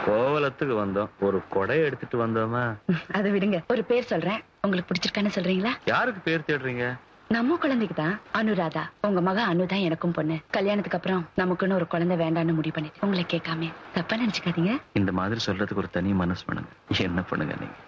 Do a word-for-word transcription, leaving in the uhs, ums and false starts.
கோவலத்துக்கு வந்தோம், ஒரு கொடை எடுத்துட்டு வந்தோமா? அதை விடுங்க, ஒரு பேர் சொல்றேன், உங்களுக்கு பிடிச்சிருக்கான்னு சொல்றீங்களா? யாருக்கு பேர் தேடுறீங்க? நம்ம குழந்தைக்கு தான். அனுராதா. உங்க மக அனுதான் எனக்கும் பொண்ணு. கல்யாணத்துக்கு அப்புறம் நமக்குன்னு ஒரு குழந்தை வேண்டாம்னு முடிவு பண்ணிட்டு உங்களை கேட்காம தப்பா நினைச்சுக்காதீங்க. இந்த மாதிரி சொல்றதுக்கு ஒரு தனி மனசு பண்ணுங்க. என்ன பண்ணுங்க நீங்க?